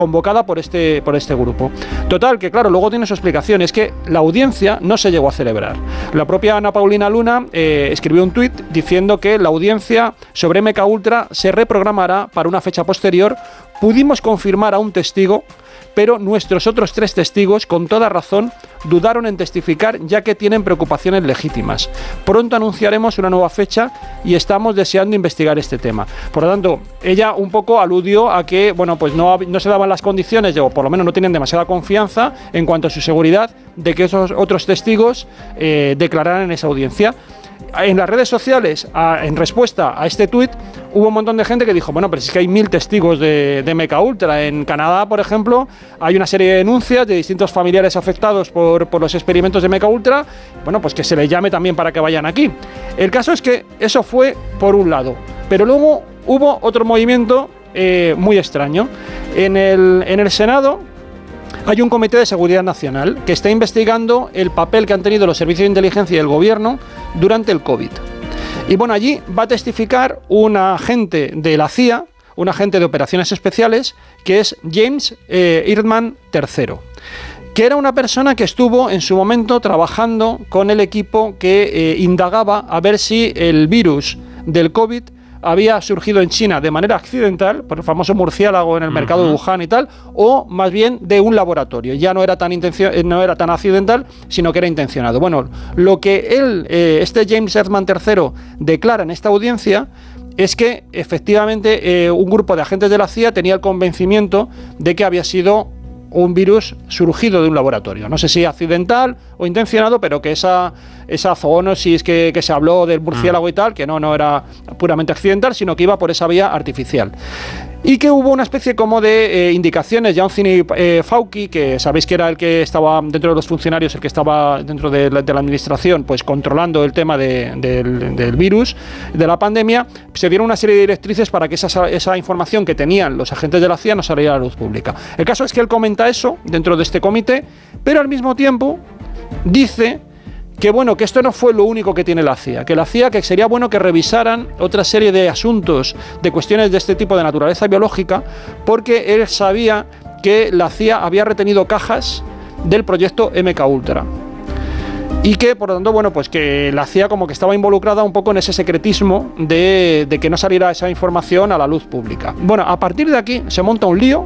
convocada por este grupo. Total, que claro, luego tiene su explicación, es que la audiencia no se llegó a celebrar. La propia Ana Paulina Luna escribió un tuit diciendo que la audiencia sobre MKUltra se reprogramará para una fecha posterior. Pudimos confirmar a un testigo, pero nuestros otros 3 testigos, con toda razón, dudaron en testificar ya que tienen preocupaciones legítimas. Pronto anunciaremos una nueva fecha y estamos deseando investigar este tema. Por lo tanto, ella un poco aludió a que, bueno, pues no se daban las condiciones, o por lo menos no tenían demasiada confianza en cuanto a su seguridad de que esos otros testigos declararan en esa audiencia. En las redes sociales, en respuesta a este tuit, hubo un montón de gente que dijo, bueno, pero es que hay 1000 testigos de MKUltra. En Canadá, por ejemplo, hay una serie de denuncias de distintos familiares afectados por los experimentos de MKUltra. Bueno, pues que se les llame también para que vayan aquí. El caso es que eso fue por un lado, pero luego hubo otro movimiento muy extraño. En el Senado hay un comité de seguridad nacional que está investigando el papel que han tenido los servicios de inteligencia y el gobierno durante el COVID. Y bueno, allí va a testificar un agente de la CIA, un agente de operaciones especiales, que es James Ehrman III, que era una persona que estuvo en su momento trabajando con el equipo que indagaba a ver si el virus del COVID había surgido en China de manera accidental, por el famoso murciélago en el mercado de Wuhan y tal, o más bien de un laboratorio. Ya no era tan accidental, sino que era intencionado. Bueno, lo que este James Ehrman III declara en esta audiencia es que efectivamente un grupo de agentes de la CIA tenía el convencimiento de que había sido un virus surgido de un laboratorio. No sé si accidental o intencionado, pero que esa zoonosis que se habló del murciélago y tal, que no era puramente accidental, sino que iba por esa vía artificial. Y que hubo una especie como de indicaciones. Ya Anthony Fauci, que sabéis que era el que estaba dentro de los funcionarios, el que estaba dentro de la administración, pues controlando el tema del virus, de la pandemia, se dieron una serie de directrices para que esa información que tenían los agentes de la CIA no saliera a la luz pública. El caso es que él comenta eso dentro de este comité, pero al mismo tiempo dice que bueno, que esto no fue lo único que tiene la CIA, que sería bueno que revisaran otra serie de asuntos, de cuestiones de este tipo de naturaleza biológica, porque él sabía que la CIA había retenido cajas del proyecto MKUltra. Y que, por lo tanto, bueno, pues que la CIA como que estaba involucrada un poco en ese secretismo de que no saliera esa información a la luz pública. Bueno, a partir de aquí se monta un lío,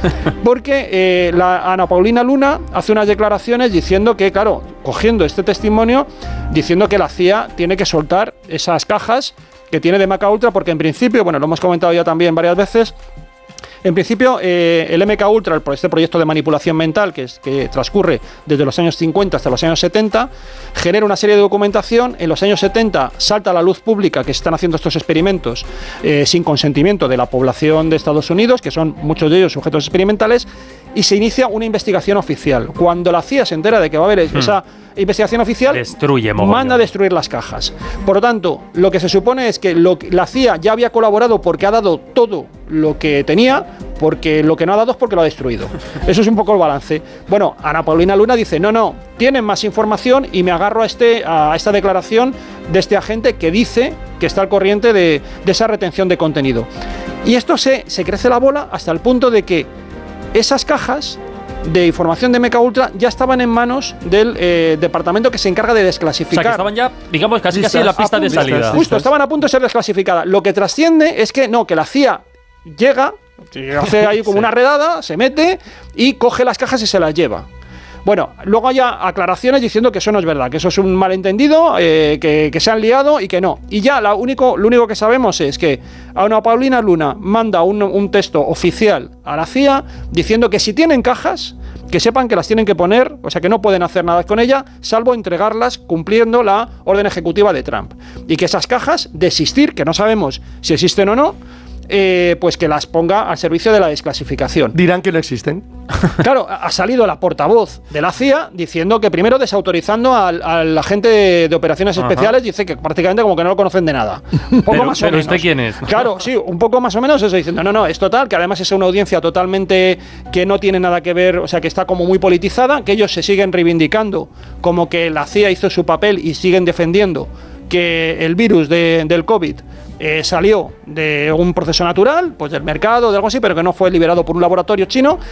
porque la Ana Paulina Luna hace unas declaraciones diciendo que, claro, cogiendo este testimonio, diciendo que la CIA tiene que soltar esas cajas que tiene de MKUltra, porque en principio, bueno, lo hemos comentado ya también varias veces, en principio, el MKUltra, este proyecto de manipulación mental que transcurre desde los años 50 hasta los años 70, genera una serie de documentación. En los años 70 salta a la luz pública que se están haciendo estos experimentos sin consentimiento de la población de Estados Unidos, que son muchos de ellos sujetos experimentales, y se inicia una investigación oficial. Cuando la CIA se entera de que va a haber esa investigación oficial, manda a destruir las cajas. Por lo tanto, lo que se supone es que la CIA ya había colaborado porque ha dado todo lo que tenía, porque lo que no ha dado es porque lo ha destruido. Eso es un poco el balance. Bueno, Ana Paulina Luna dice, no, tienen más información, y me agarro a esta declaración de este agente que dice que está al corriente de esa retención de contenido. Y esto se crece la bola hasta el punto de que esas cajas de información de MKUltra ya estaban en manos del departamento que se encarga de desclasificar. O sea, que estaban ya, digamos, casi en la pista de salida. Justo, estaban a punto de ser desclasificadas. Lo que trasciende es que la CIA llega, hace ahí como una redada, se mete y coge las cajas y se las lleva. Bueno, luego hay aclaraciones diciendo que eso no es verdad, que eso es un malentendido, que se han liado y que no. Y ya lo único que sabemos es que Ana Paulina Luna manda un texto oficial a la CIA diciendo que si tienen cajas, que sepan que las tienen que poner, o sea que no pueden hacer nada con ella, salvo entregarlas cumpliendo la orden ejecutiva de Trump. Y que esas cajas, de existir, que no sabemos si existen o no, pues que las ponga al servicio de la desclasificación. Dirán que no existen. Claro, ha salido la portavoz de la CIA diciendo que primero desautorizando al agente de operaciones especiales, dice que prácticamente como que no lo conocen de nada. Un poco más o menos. ¿Usted quién es? Claro, sí, un poco más o menos eso, diciendo no, es total, que además es una audiencia totalmente que no tiene nada que ver, o sea, que está como muy politizada, que ellos se siguen reivindicando como que la CIA hizo su papel y siguen defendiendo que el virus del COVID salió de un proceso natural, pues del mercado, de algo así, pero que no fue liberado por un laboratorio chino,